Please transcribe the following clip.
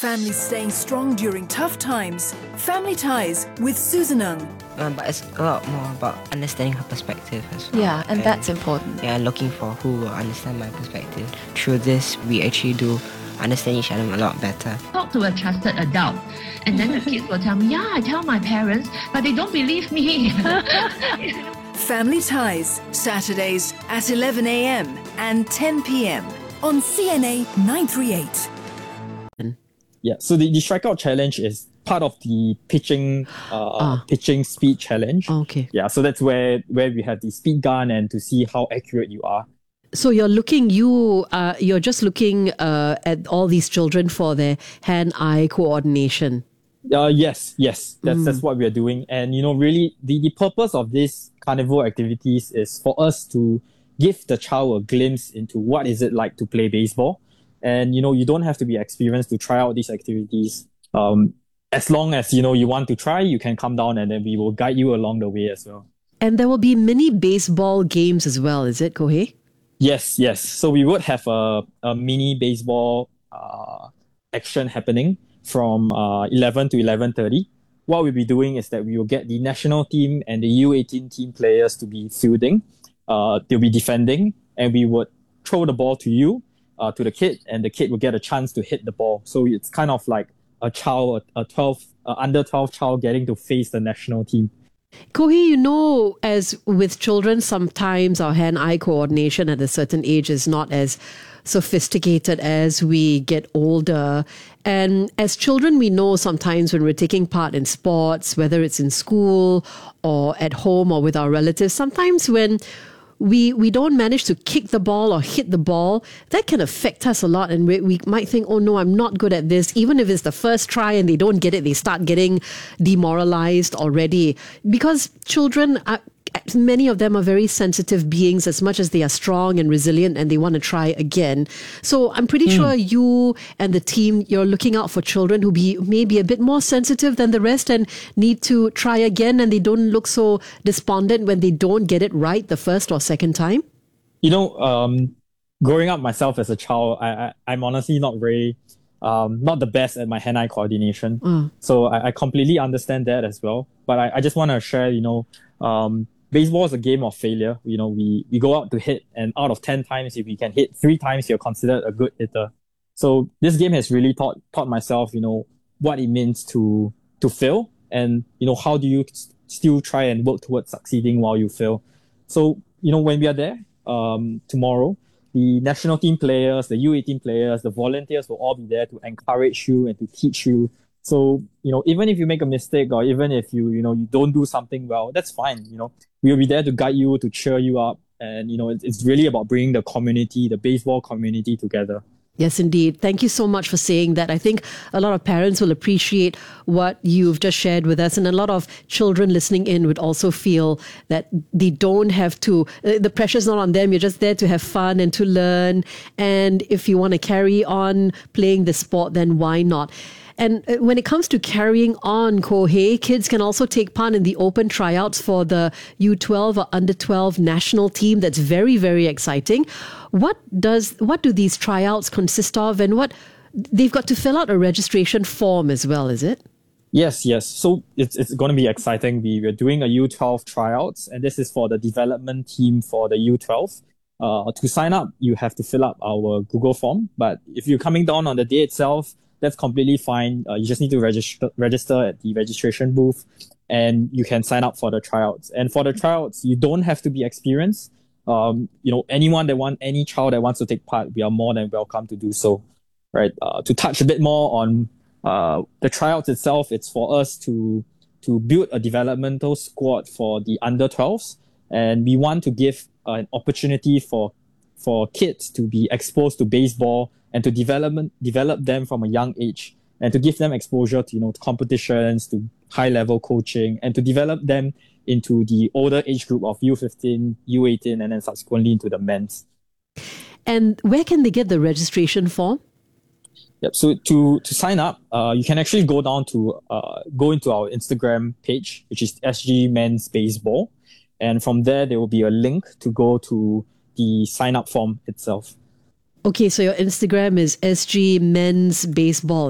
families staying strong during tough times. Family Ties with Susan Ng. But it's a lot more about understanding her perspective as well. Yeah, and that's important. Yeah, looking for who will understand my perspective. Through this, we actually do understand each other a lot better. Talk to a trusted adult, and then the kids will tell me, yeah, I tell my parents, but they don't believe me. Family Ties, Saturdays at 11 a.m. and 10 p.m. on CNA 938. Yeah, so the strikeout challenge is part of the pitching speed challenge. Okay. Yeah, so that's where we have the speed gun and to see how accurate you are. So you're just looking at all these children for their hand-eye coordination. Yes, that's what we are doing. And really the purpose of this carnival activities is for us to give the child a glimpse into what is it like to play baseball. And you don't have to be experienced to try out these activities. As long as you want to try, you can come down and then we will guide you along the way as well. And there will be mini baseball games as well, is it, Kohei? Yes. So we would have a mini baseball action happening from 11 to 11:30. What we'll be doing is that we will get the national team and the U18 team players to be fielding. They'll be defending, and we would throw the ball to you, to the kid, and the kid will get a chance to hit the ball. So it's kind of like a child, under 12 child getting to face the national team. Kohei, as with children, sometimes our hand-eye coordination at a certain age is not as sophisticated as we get older. And as children, we know sometimes when we're taking part in sports, whether it's in school or at home or with our relatives, sometimes when we don't manage to kick the ball or hit the ball, that can affect us a lot. And we might think, oh no, I'm not good at this. Even if it's the first try and they don't get it, they start getting demoralized already. Because children, many of them are very sensitive beings as much as they are strong and resilient and they want to try again. So I'm pretty sure you and the team, you're looking out for children who may be a bit more sensitive than the rest and need to try again, and they don't look so despondent when they don't get it right the first or second time. Growing up myself as a child, I'm honestly not very, not the best at my hand-eye coordination. So I completely understand that as well. But I just want to share, baseball is a game of failure. We go out to hit, and out of 10 times, if we can hit 3 times, you're considered a good hitter. So this game has really taught myself, what it means to fail, and how do you still try and work towards succeeding while you fail. So when we are there tomorrow, the national team players, the U18 players, the volunteers will all be there to encourage you and to teach you. So, even if you make a mistake or even if you don't do something well, that's fine. We'll be there to guide you, to cheer you up. And, it's really about bringing the community, the baseball community together. Yes, indeed. Thank you so much for saying that. I think a lot of parents will appreciate what you've just shared with us, and a lot of children listening in would also feel that they don't have to, the pressure's not on them. You're just there to have fun and to learn. And if you want to carry on playing the sport, then why not? And when it comes to carrying on, Kohei, kids can also take part in the open tryouts for the U12 or under 12 national team. That's very, very exciting. What do these tryouts consist of, and they've got to fill out a registration form as well, is it? Yes. So it's going to be exciting. We're doing a U12 tryouts, and this is for the development team for the U12. To sign up, you have to fill up our Google form. But if you're coming down on the day itself, that's completely fine. You just need to register at the registration booth, and you can sign up for the tryouts. And for the tryouts, you don't have to be experienced. Any child that wants to take part, we are more than welcome to do so. Right. To touch a bit more on the tryouts itself, it's for us to build a developmental squad for the under 12s, and we want to give an opportunity for kids to be exposed to baseball and to develop them from a young age, and to give them exposure to, to competitions, to high level coaching, and to develop them into the older age group of U15, U18, and then subsequently into the men's. And where can they get the registration form? Yep. So to sign up, you can actually go into our Instagram page, which is SG Men's Baseball. And from there will be a link to go to the sign up form itself. Okay, so your Instagram is SG Men's Baseball.